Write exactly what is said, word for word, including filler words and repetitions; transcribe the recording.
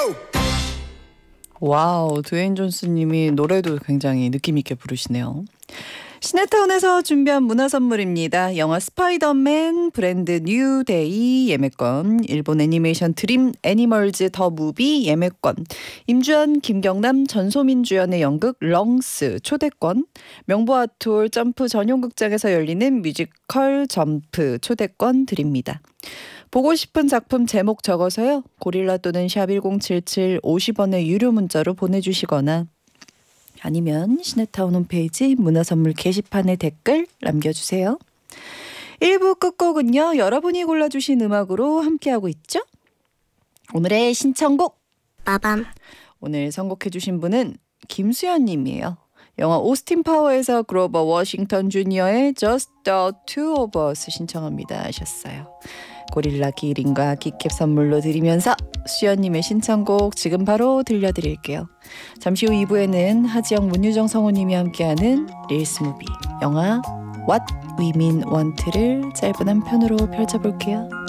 와우, 드웨인 존스님이 노래도 굉장히 느낌 있게 부르시네요. 시네타운에서 준비한 문화 선물입니다. 영화 스파이더맨 브랜드 뉴 데이 예매권, 일본 애니메이션 드림 애니멀즈 더 무비 예매권, 임주연, 김경남, 전소민 주연의 연극 렁스 초대권, 명보아톨 점프 전용극장에서 열리는 뮤지컬 점프 초대권 드립니다. 보고 싶은 작품 제목 적어서요. 고릴라 또는 샵 일공칠칠 오십 원의 유료 문자로 보내주시거나 아니면 시네타운 홈페이지 문화선물 게시판에 댓글 남겨주세요. 일 부 끝곡은요. 여러분이 골라주신 음악으로 함께하고 있죠. 오늘의 신청곡 빠밤. 오늘 선곡해주신 분은 김수연 님이에요. 영화 오스틴 파워에서 그로버 워싱턴 주니어의 Just the Two of Us 신청합니다 하셨어요. 고릴라 기린과 기캡 선물로 드리면서 수연님의 신청곡 지금 바로 들려드릴게요. 잠시 후 이 부에는 하지영, 문유정 성우님이 함께하는 릴스 무비 영화 What We Mean Want를 짧은 한 편으로 펼쳐볼게요.